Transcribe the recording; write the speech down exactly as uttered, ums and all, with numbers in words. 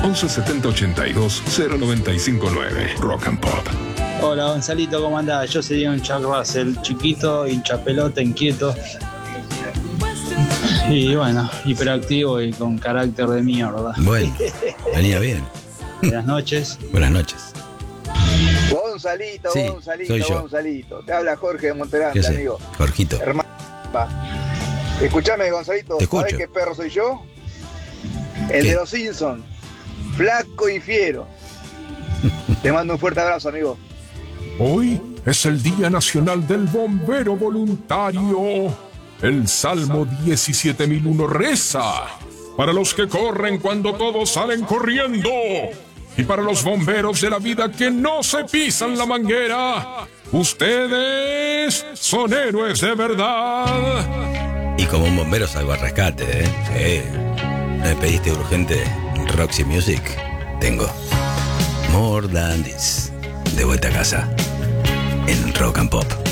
once setenta ochenta y dos cero noventa y cinco nueve. Rock and Pop. Hola Gonzalito, ¿cómo andás? Yo sería un Chuck Russell, chiquito, hincha pelota, inquieto. Y bueno, hiperactivo y con carácter de mierda. Bueno, venía bien. Buenas noches. Buenas noches. Gonzalito, Sí, Gonzalito, soy yo. Gonzalito. Te habla Jorge de Monterrey, ¿Qué sé? amigo. Jorgito. Hermano. Escuchame, Gonzalito. Te escucho. ¿Sabés qué perro soy yo? El ¿Qué? de los Simpsons. Flaco y fiero. Te mando un fuerte abrazo, amigo. Hoy es el Día Nacional del Bombero Voluntario. El Salmo diecisiete mil uno reza para los que corren cuando todos salen corriendo y para los bomberos de la vida que no se pisan la manguera. Ustedes son héroes de verdad. Y como un bombero salgo al rescate, ¿eh? Sí. ¿Me pediste urgente Roxy Music? Tengo More Than This. De vuelta a casa en Rock and Pop.